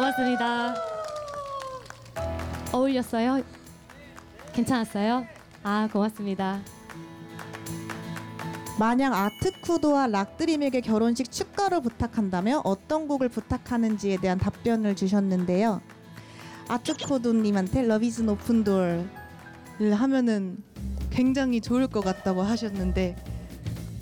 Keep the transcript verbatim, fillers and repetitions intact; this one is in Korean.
고맙습니다. 어울렸어요? 괜찮았어요? 아, 고맙습니다. 만약 아트쿠도와 락드림에게 결혼식 축가를 부탁한다면 어떤 곡을 부탁하는지에 대한 답변을 주셨는데요. 아트쿠도님한테 러비즈 오픈 도어를 하면은 굉장히 좋을 것 같다고 하셨는데